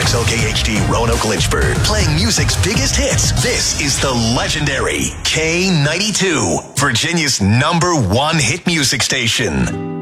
KXLKHD Roanoke Lynchburg, playing music's biggest hits. This is the legendary K92, Virginia's #1 hit music station.